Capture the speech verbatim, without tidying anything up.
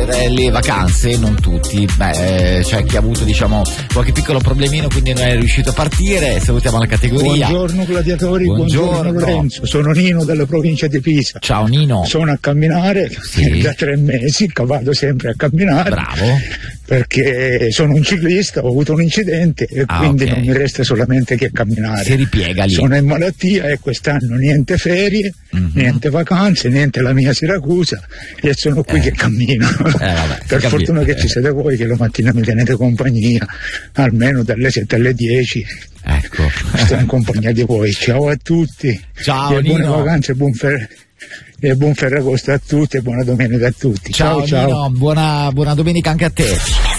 eh, le vacanze, non tutti, beh, eh, c'è chi ha avuto diciamo qualche piccolo problemino, quindi non è riuscito a partire. Salutiamo la categoria. Buongiorno gladiatori, buongiorno, buongiorno Lorenzo, sono Nino della provincia di Pisa. Ciao Nino. Sono a camminare, sì, da tre mesi che vado sempre a camminare. Bravo. Perché sono un ciclista, ho avuto un incidente e ah, quindi okay. non mi resta solamente che camminare. Si ripiega lì. Sono in malattia e quest'anno niente ferie, mm-hmm. niente vacanze, niente la mia Siracusa e sono qui eh. che cammino. Eh, vabbè, per fortuna che ci siete voi che la mattina mi tenete compagnia, almeno dalle sette alle dieci. Ecco. Sto in compagnia di voi. Ciao a tutti. Ciao e Nino. Buone vacanze, buon fer- e buon Ferragosto a tutti e buona domenica a tutti. Ciao, ciao, ciao. Nino, buona, buona domenica anche a te.